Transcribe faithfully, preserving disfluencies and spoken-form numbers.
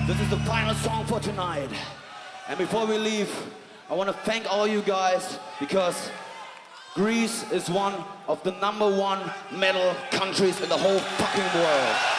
This is the final song for tonight. And before we leave, I want to thank all you guys because Greece is one of the number one metal countries in the whole fucking world.